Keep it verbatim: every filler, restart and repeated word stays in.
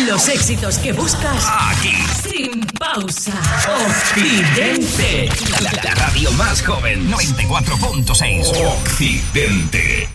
Los éxitos que buscas aquí, sin pausa. Occidente. La, la radio más joven, noventa y cuatro punto seis. Occidente.